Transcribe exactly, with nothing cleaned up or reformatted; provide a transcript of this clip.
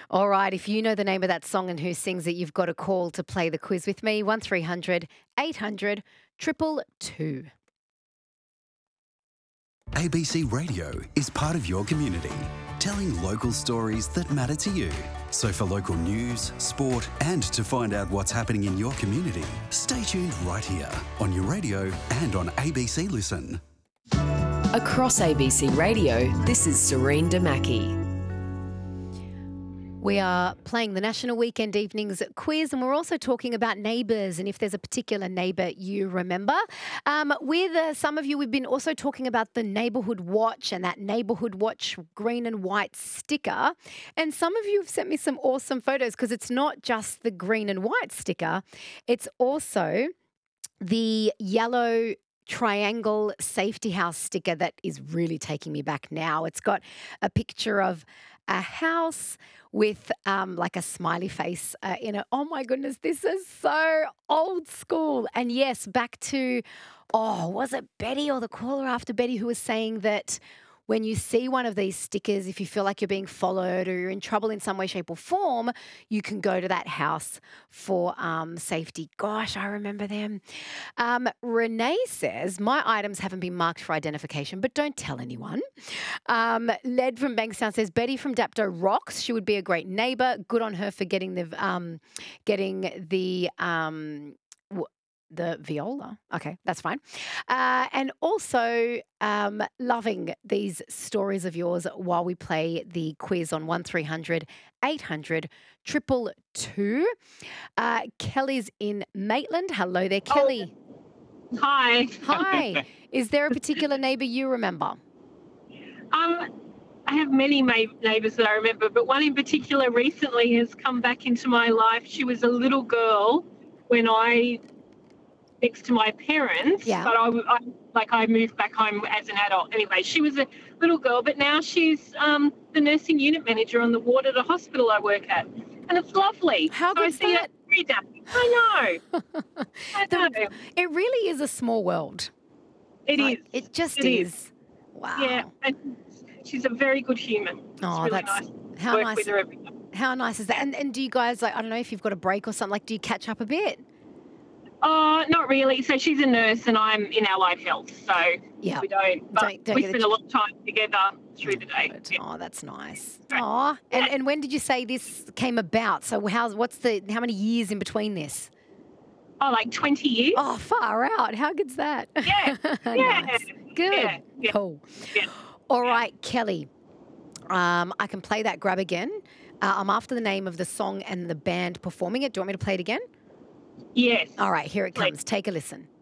All right, if you know the name of that song and who sings it, you've got a call to play the quiz with me. one three hundred eight hundred two two two. A B C Radio is part of your community, telling local stories that matter to you. So for local news, sport and to find out what's happening in your community, stay tuned right here on your radio and on A B C Listen. Across A B C Radio, this is Serene Damaki. We are playing the National Weekend Evenings quiz, and we're also talking about neighbours and if there's a particular neighbour you remember. Um, with uh, some of you, we've been also talking about the Neighbourhood Watch and that Neighbourhood Watch green and white sticker. And some of you have sent me some awesome photos because it's not just the green and white sticker, it's also the yellow triangle safety house sticker that is really taking me back now. It's got a picture of a house with um, like a smiley face uh, in it. Oh my goodness, this is so old school. And yes, back to, oh, was it Betty or the caller after Betty who was saying that when you see one of these stickers, if you feel like you're being followed or you're in trouble in some way, shape or form, you can go to that house for um, safety. Gosh, I remember them. Um, Renee says, my items haven't been marked for identification, but don't tell anyone. Um, Led from Bankstown says, Betty from Dapto rocks. She would be a great neighbour. Good on her for getting the, um, getting the, um, w- the viola. Okay, that's fine. Uh, and also um, loving these stories of yours while we play the quiz on one three hundred eight hundred two two two. Uh, Kelly's in Maitland. Hello there, Kelly. Oh, hi. Hi. Is there a particular neighbour you remember? Um, I have many ma- neighbours that I remember, but one in particular recently has come back into my life. She was a little girl when I next to my parents, Yeah. but I, I like I moved back home as an adult. Anyway, she was a little girl, but now she's um, the nursing unit manager on the ward at a hospital I work at, and it's lovely. How so I good's see that? her every day. I know. I know. The- it really is a small world. It is. Like, It just It is. is. Wow. Yeah, and she's a very good human. It's Oh, really that's- nice. to how work nice- with her every day. How nice is that? And and do you guys, like, I don't know if you've got a break or something, like, do you catch up a bit? Oh, not really. So she's a nurse and I'm in allied health, so Yeah. we don't. But Don't- don't we get spend a- a lot of time together through the day. Good. Yeah. Oh, that's nice. Right. Oh, and and when did you say this came about? So how's what's the how many years in between this? Oh, like twenty years. Oh, far out. How good's that? Yeah. Yeah. Nice. Good. Yeah. Yeah. Cool. Yeah. All right, Kelly. Um, I can play that grab again. Uh, I'm after the name of the song and the band performing it. Do you want me to play it again? Yes. All right, here it Please. comes. Take a listen.